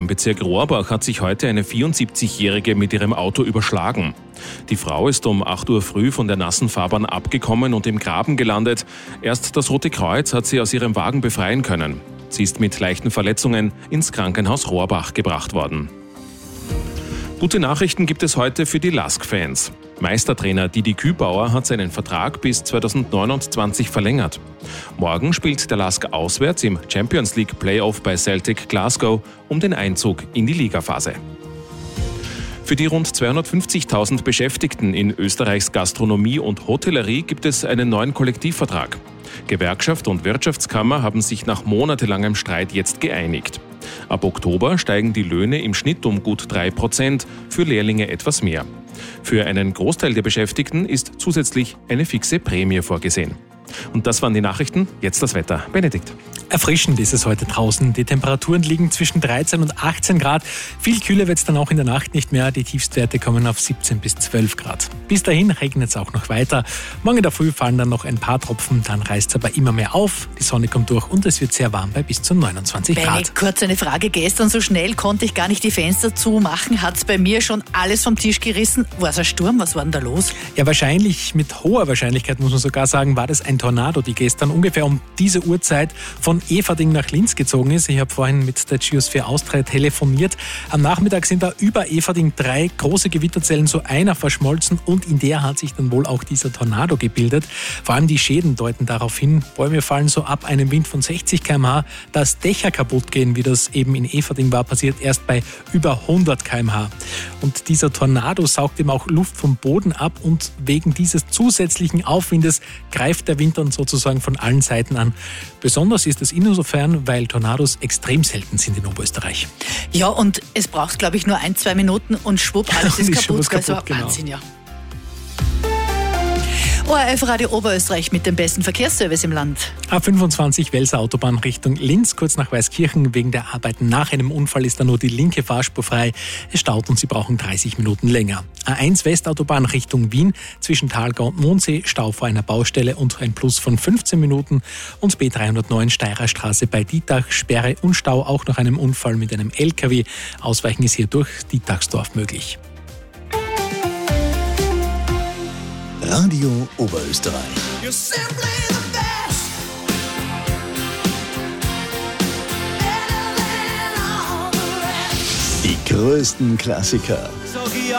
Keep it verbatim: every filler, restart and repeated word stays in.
Bezirk Rohrbach hat sich heute eine vierundsiebzigjährige mit ihrem Auto überschlagen. Die Frau ist um acht Uhr früh von der nassen Fahrbahn abgekommen und im Graben gelandet. Erst das Rote Kreuz hat sie aus ihrem Wagen befreien können. Sie ist mit leichten Verletzungen ins Krankenhaus Rohrbach gebracht worden. Gute Nachrichten gibt es heute für die Lask-Fans. Meistertrainer Didi Kübauer hat seinen Vertrag bis zweitausendneunundzwanzig verlängert. Morgen spielt der Lask auswärts im Champions League Playoff bei Celtic Glasgow um den Einzug in die Ligaphase. Für die rund zweihundertfünfzigtausend Beschäftigten in Österreichs Gastronomie und Hotellerie gibt es einen neuen Kollektivvertrag. Gewerkschaft und Wirtschaftskammer haben sich nach monatelangem Streit jetzt geeinigt. Ab Oktober steigen die Löhne im Schnitt um gut drei Prozent, für Lehrlinge etwas mehr. Für einen Großteil der Beschäftigten ist zusätzlich eine fixe Prämie vorgesehen. Und das waren die Nachrichten, jetzt das Wetter. Benedikt. Erfrischend ist es heute draußen. Die Temperaturen liegen zwischen dreizehn und achtzehn Grad. Viel kühler wird es dann auch in der Nacht nicht mehr. Die Tiefstwerte kommen auf siebzehn bis zwölf Grad. Bis dahin regnet es auch noch weiter. Morgen in der Früh fallen dann noch ein paar Tropfen, dann reißt es aber immer mehr auf. Die Sonne kommt durch und es wird sehr warm bei bis zu neunundzwanzig Grad. Benny, kurz eine Frage. Gestern so schnell konnte ich gar nicht die Fenster zumachen. Hat es bei mir schon alles vom Tisch gerissen? War es ein Sturm? Was war denn da los? Ja, wahrscheinlich, mit hoher Wahrscheinlichkeit muss man sogar sagen, war das ein Tornado, die gestern ungefähr um diese Uhrzeit von Eferding nach Linz gezogen ist. Ich habe vorhin mit der Geosphere Austria telefoniert. Am Nachmittag sind da über Eferding drei große Gewitterzellen zu einer verschmolzen und in der hat sich dann wohl auch dieser Tornado gebildet. Vor allem die Schäden deuten darauf hin. Bäume fallen so ab einem Wind von sechzig Kilometer pro Stunde. Dass Dächer kaputt gehen, wie das eben in Eferding war, passiert erst bei über hundert Kilometer pro Stunde. Und dieser Tornado saugt eben auch Luft vom Boden ab und wegen dieses zusätzlichen Aufwindes greift der Wind dann sozusagen von allen Seiten an. Besonders ist es insofern, weil Tornados extrem selten sind in Oberösterreich. Ja, und es braucht, glaube ich, nur ein, zwei Minuten und schwupp, alles ist kaputt. kaputt Also genau. Wahnsinn, ja. O R F Radio Oberösterreich mit dem besten Verkehrsservice im Land. A fünfundzwanzig Welser Autobahn Richtung Linz, kurz nach Weißkirchen. Wegen der Arbeiten nach einem Unfall ist da nur die linke Fahrspur frei. Es staut und Sie brauchen dreißig Minuten länger. A eins Westautobahn Richtung Wien, zwischen Thalgau und Mondsee, Stau vor einer Baustelle und ein Plus von fünfzehn Minuten. Und B dreihundertneun Steirer Straße bei Dietach, Sperre und Stau auch nach einem Unfall mit einem L K W. Ausweichen ist hier durch Dietachsdorf möglich. Radio Oberösterreich. Die größten Klassiker